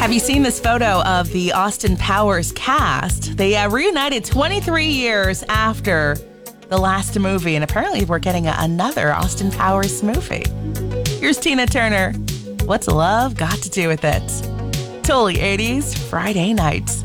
Have you seen this photo of the Austin Powers cast? They reunited 23 years after the last movie, and apparently we're getting another Austin Powers movie. Here's Tina Turner. What's love got to do with it? Totally 80s Friday nights.